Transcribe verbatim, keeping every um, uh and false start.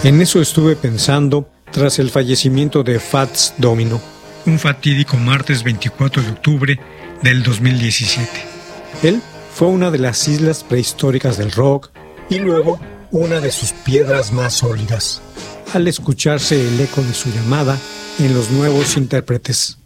En eso estuve pensando tras el fallecimiento de Fats Domino, un fatídico martes veinticuatro de octubre del dos mil diecisiete. Él fue una de las islas prehistóricas del rock y luego una de sus piedras más sólidas, al escucharse el eco de su llamada en los nuevos intérpretes.